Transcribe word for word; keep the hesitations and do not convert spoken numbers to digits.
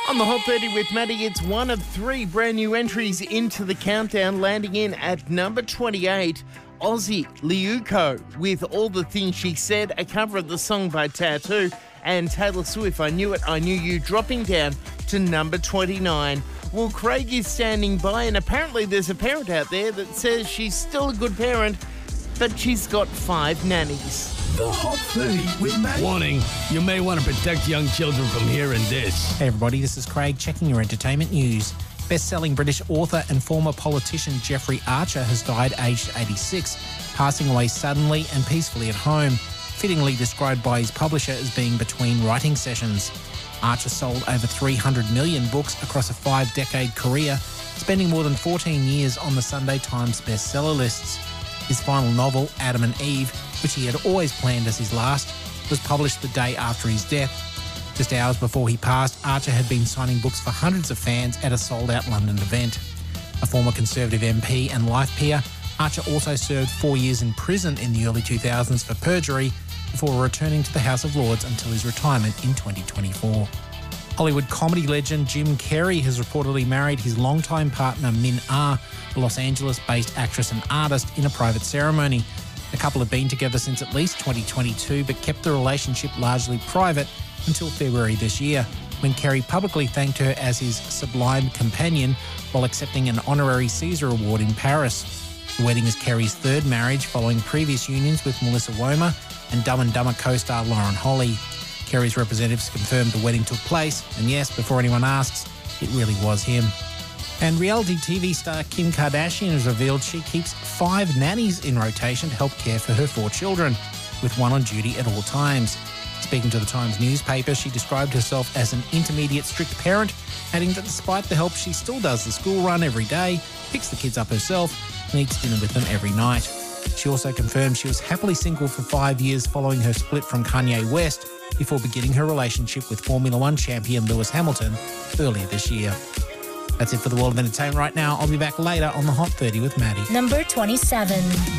On the Hot thirty with Maddie, it's one of three brand new entries into the countdown, landing in at number twenty-eight. Aussie Liuko with All the Things She Said, a cover of the song by Tattoo, and Taylor Swift, I Knew It, I Knew You, dropping down to number twenty-nine. Well, Craig is standing by, and apparently there's a parent out there that says she's still a good parent, but she's got five nannies. The Hot thirty with Maddie. Warning, you may want to protect young children from hearing this. Hey everybody, this is Craig checking your entertainment news. Best-selling British author and former politician Jeffrey Archer has died aged eighty-six, passing away suddenly and peacefully at home, fittingly described by his publisher as being between writing sessions. Archer sold over three hundred million books across a five-decade career, spending more than fourteen years on the Sunday Times bestseller lists. His final novel, Adam and Eve, which he had always planned as his last, was published the day after his death. Just hours before he passed, Archer had been signing books for hundreds of fans at a sold-out London event. A former Conservative M P and life peer, Archer also served four years in prison in the early two thousands for perjury before returning to the House of Lords until his retirement in twenty twenty-four. Hollywood comedy legend Jim Carrey has reportedly married his longtime partner Min Ah, a Los Angeles-based actress and artist, in a private ceremony. The couple have been together since at least twenty twenty-two, but kept the relationship largely private until February this year, when Carrey publicly thanked her as his sublime companion while accepting an honorary Caesar Award in Paris. The wedding is Carrey's third marriage, following previous unions with Melissa Womer and Dumb and Dumber co-star Lauren Holly. Carrey's representatives confirmed the wedding took place, and yes, before anyone asks, it really was him. And reality T V star Kim Kardashian has revealed she keeps five nannies in rotation to help care for her four children, with one on duty at all times. Speaking to the Times newspaper, she described herself as an intermediate strict parent, adding that despite the help, she still does the school run every day, picks the kids up herself, and eats dinner with them every night. She also confirmed she was happily single for five years following her split from Kanye West, before beginning her relationship with Formula One champion Lewis Hamilton earlier this year. That's it for the world of entertainment right now. I'll be back later on the Hot thirty with Maddie. Number twenty-seven.